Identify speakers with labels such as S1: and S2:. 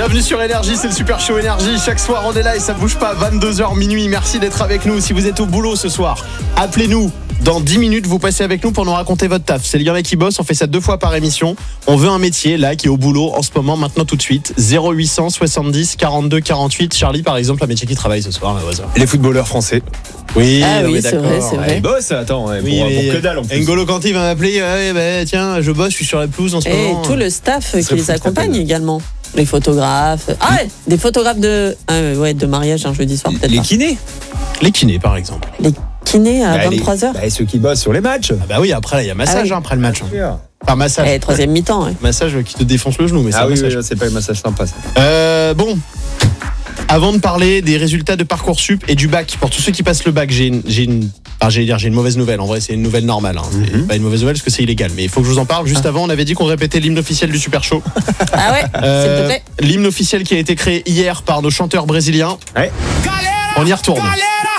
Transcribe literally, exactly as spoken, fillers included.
S1: Bienvenue sur Énergie, c'est le Super Show Énergie. Chaque soir on est là et ça bouge pas, vingt-deux heures minuit. Merci d'être avec nous. Si vous êtes au boulot ce soir, appelez-nous. Dans dix minutes, vous passez avec nous pour nous raconter votre taf. C'est le gars qui bosse, on fait ça deux fois par émission. On veut un métier là qui est au boulot en ce moment, maintenant tout de suite. zéro huit cent soixante-dix quarante-deux quarante-huit. Charlie par exemple, un métier qui travaille ce soir.
S2: Les footballeurs français.
S1: Oui,
S3: ah oui,
S1: oui,
S3: c'est
S1: d'accord.
S3: vrai, c'est vrai.
S2: Ils bossent, attends, ouais,
S1: Oui,
S2: pour,
S1: mais
S2: pour que dalle en plus.
S1: N'Golo Kanté va m'appeler, ouais, bah, tiens, je bosse, je suis sur la pelouse en ce
S3: Et
S1: moment.
S3: tout le staff qui
S2: fout
S3: les
S2: très
S3: accompagne
S2: bien.
S3: également. Les photographes. Ah ouais, des photographes de, ah ouais, de mariage un jeudi soir peut-être
S2: Les
S3: pas.
S2: kinés.
S1: Les kinés par exemple.
S3: Les kinés à
S2: Bah, les-
S3: vingt-trois heures.
S2: bah, ceux qui bossent sur les matchs.
S1: Ah bah oui, après là, il y a massage
S3: Ah oui.
S1: hein, après le match. Hein. Enfin, massage.
S3: Eh, troisième mi-temps. Ouais.
S1: Massage qui te défonce le genou, mais c'est
S2: Ah
S1: un
S2: oui,
S1: massage.
S2: oui, c'est pas un massage sympa ça.
S1: Euh, bon, avant de parler des résultats de Parcoursup et du bac, pour tous ceux qui passent le bac, j'ai une, j'ai une, enfin, j'allais dire, j'ai une mauvaise nouvelle. En vrai, c'est une nouvelle normale. Hein. C'est
S2: Mhm.
S1: pas une mauvaise nouvelle parce que c'est illégal. Mais il faut que je vous en parle. Juste avant, on avait dit qu'on répétait l'hymne officiel du Super Show.
S3: Ah ouais,
S1: Euh,
S3: s'il te plaît.
S1: L'hymne officiel qui a été créé hier par nos chanteurs brésiliens.
S2: Ouais.
S1: On y retourne.